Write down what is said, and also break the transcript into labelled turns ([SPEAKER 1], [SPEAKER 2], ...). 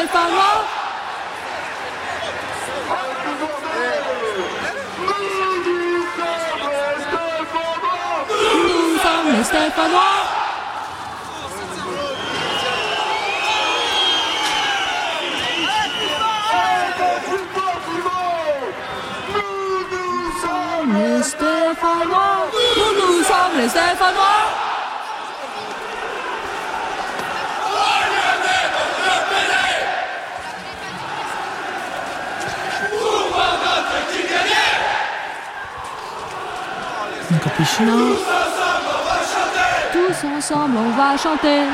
[SPEAKER 1] Stéphanois. Nous sommes les Stéphanois. Les Stéphanois, nous sommes les Stéphanois.
[SPEAKER 2] Capuchino.
[SPEAKER 1] Tous ensemble on va chanter.